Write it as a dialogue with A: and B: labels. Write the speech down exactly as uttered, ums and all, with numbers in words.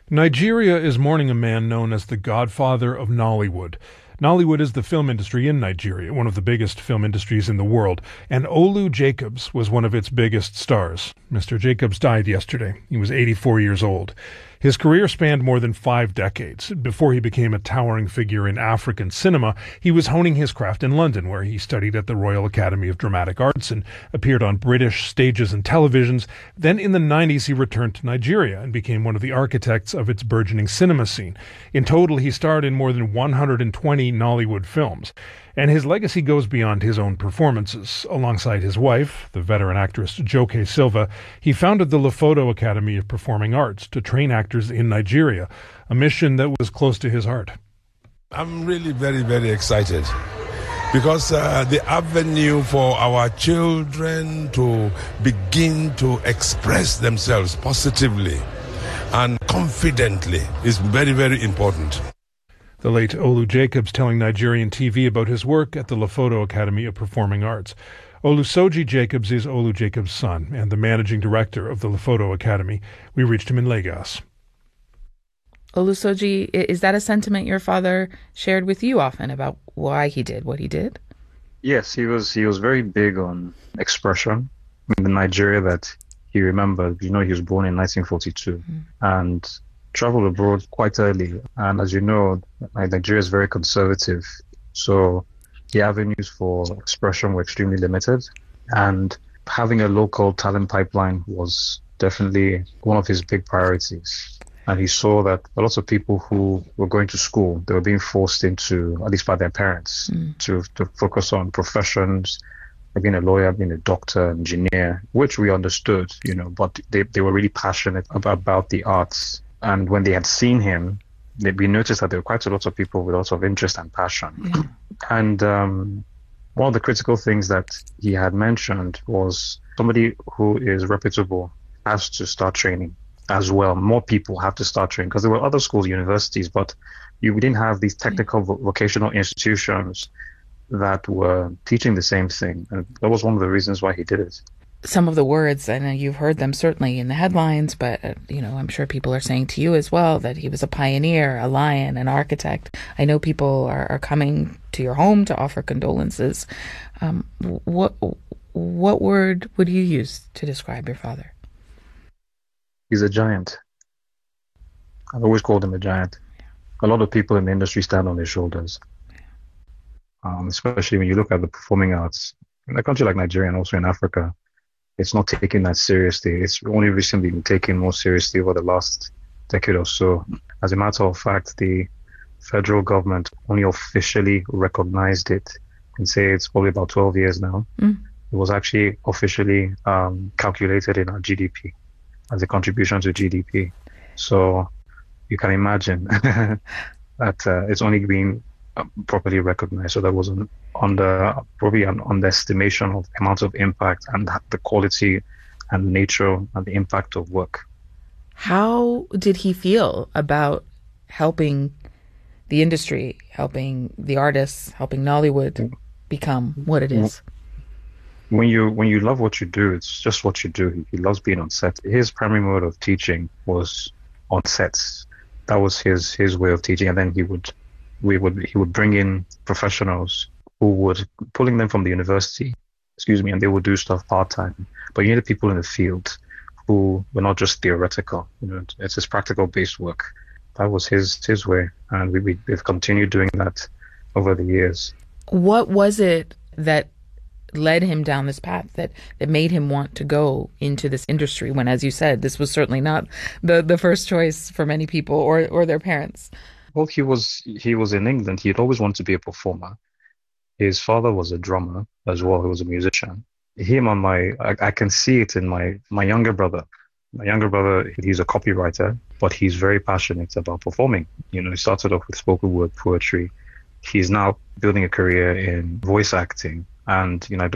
A: Nigeria is mourning a man known as the godfather of Nollywood. Nollywood is the film industry in Nigeria, one of the biggest film industries in the world, and Olu Jacobs was one of its biggest stars. Mister Jacobs died yesterday. He was eighty-four years old. His career spanned more than five decades. Before he became a towering figure in African cinema, he was honing his craft in London, where he studied at the Royal Academy of Dramatic Arts and appeared on British stages and televisions. Then in the nineties, he returned to Nigeria and became one of the architects of its burgeoning cinema scene. In total, he starred in more than one hundred twenty Nollywood films. And his legacy goes beyond his own performances. Alongside his wife, the veteran actress Joke Silva, he founded the Lefoto Academy of Performing Arts to train actors in Nigeria, a mission that was close to his heart.
B: I'm really very, very excited because uh, the avenue for our children to begin to express themselves positively and confidently is very, very important.
A: The late Olu Jacobs telling Nigerian T V about his work at the Lefoto Academy of Performing Arts. Olusoji Jacobs is Olu Jacobs' son and the managing director of the Lefoto Academy. We reached him in Lagos.
C: Olusoji, is that a sentiment your father shared with you often about why he did what he did?
D: Yes, he was he was very big on expression. In the Nigeria that he remembered, you know, he was born in nineteen forty-two mm. and traveled abroad quite early. And as you know, Nigeria is very conservative. So the avenues for expression were extremely limited. And having a local talent pipeline was definitely one of his big priorities. And he saw that a lot of people who were going to school, they were being forced into, at least by their parents, mm. to, to focus on professions, like being a lawyer, being a doctor, engineer, which we understood, you know, but they, they were really passionate about, about the arts. And when they had seen him, they, we noticed that there were quite a lot of people with lots of interest and passion. Yeah. And um, one of the critical things that he had mentioned was somebody who is reputable has to start training as well. More people have to start training because there were other schools, universities, but you we didn't have these technical vo- vocational institutions that were teaching the same thing. And that was one of the reasons why he did it.
C: Some of the words, I know you've heard them certainly in the headlines, but, uh, you know, I'm sure people are saying to you as well that he was a pioneer, a lion, an architect. I know people are, are coming to your home to offer condolences. Um, what what word would you use to describe your father?
D: He's a giant. I've always called him a giant. Yeah. A lot of people in the industry stand on his shoulders, yeah. um, especially when you look at the performing arts. In a country like Nigeria and also in Africa, it's not taken that seriously. It's only recently been taken more seriously over the last decade or so. As a matter of fact, the federal government only officially recognized it and say it's probably about twelve years now. Mm. It was actually officially um, calculated in our G D P as a contribution to G D P. So you can imagine that uh, it's only been properly recognized. So there was an under probably an underestimation of the amount of impact and the quality and nature and the impact of work.
C: How did he feel about helping the industry, helping the artists, helping Nollywood become what it is?
D: When you when you love what you do, it's just what you do. He loves being on set. His primary mode of teaching was on sets. That was his his way of teaching, and then he would we would he would bring in professionals who would pulling them from the university, excuse me, and they would do stuff part time. But you needed people in the field who were not just theoretical. You know, it's his practical based work. That was his his way, and we, we we've continued doing that over the years.
C: What was it that led him down this path that, that made him want to go into this industry when, as you said, this was certainly not the, the first choice for many people or, or their parents?
D: Well, he was he was in England. He'd always wanted to be a performer. His father was a drummer as well. He was a musician. Him and my, I, I can see it in my, my younger brother. My younger brother, he's a copywriter, but he's very passionate about performing. You know, he started off with spoken word poetry. He's now building a career in voice acting. And, you know,